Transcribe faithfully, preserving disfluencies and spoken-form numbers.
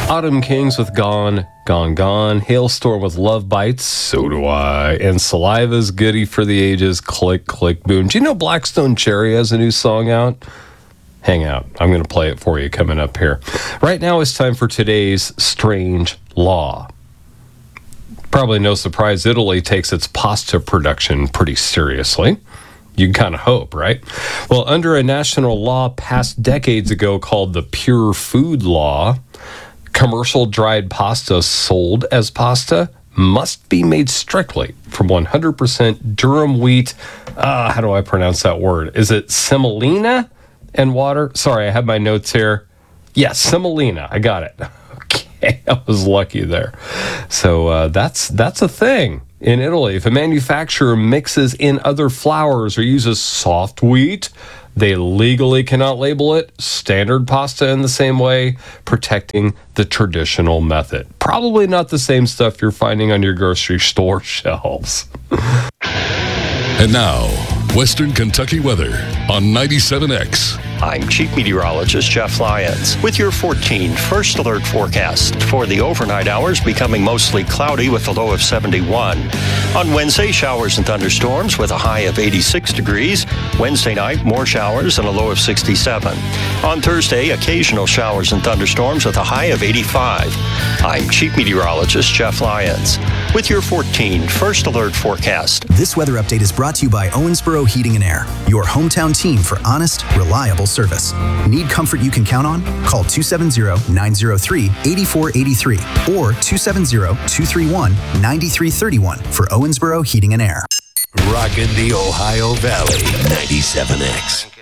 Autumn Kings with Gone, Gone, Gone. Hailstorm with Love Bites, so do I. And Saliva's Goodie for the Ages, Click, Click, Boom. Do you know Blackstone Cherry has a new song out? Hang out. I'm going to play it for you coming up here. Right now it's time for today's Strange Law. Probably no surprise, Italy takes its pasta production pretty seriously. You can kind of hope, right? Well, under a national law passed decades ago called the Pure Food Law, commercial dried pasta sold as pasta must be made strictly from one hundred percent durum wheat. Uh, how do I pronounce that word? Is it semolina and water? Sorry, I have my notes here. Yes, yeah, semolina. I got it. Okay, I was lucky there. So uh, that's that's a thing in Italy. If a manufacturer mixes in other flours or uses soft wheat, they legally cannot label it standard pasta in the same way, protecting the traditional method. Probably not the same stuff you're finding on your grocery store shelves. And now, Western Kentucky weather on ninety-seven X. I'm Chief Meteorologist Jeff Lyons with your fourteen First Alert forecast. For the overnight hours, becoming mostly cloudy with a low of seventy-one. On Wednesday, showers and thunderstorms with a high of eighty-six degrees. Wednesday night, more showers and a low of sixty-seven. On Thursday, occasional showers and thunderstorms with a high of eighty-five. I'm Chief Meteorologist Jeff Lyons with your fourteen First Alert forecast. This weather update is brought to you by Owensboro Heating and Air, your hometown team for honest, reliable service. Need comfort you can count on? Call two seven zero, nine zero three, eight four eight three or two seven zero, two three one, nine three three one for Owensboro Heating and Air. Rockin' the Ohio Valley, ninety-seven X.